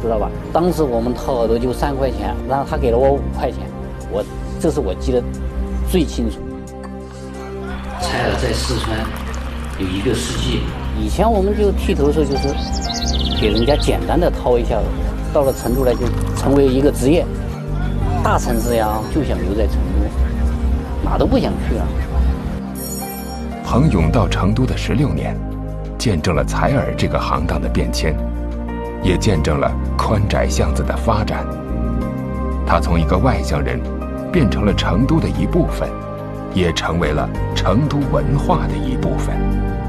知道吧？当时我们掏耳朵就3块钱，然后他给了我5块钱，这是我记得最清楚。 蔡耳在四川有1个世纪。 以前我们就剃头的时候就是给人家简单的掏一下，到了成都来就成为一个职业。大城市呀，就想留在成都，哪都不想去了。 彭勇到成都的16年，见证了采耳这个行当的变迁，也见证了宽窄巷子的发展。他从一个外乡人变成了成都的一部分，也成为了成都文化的一部分。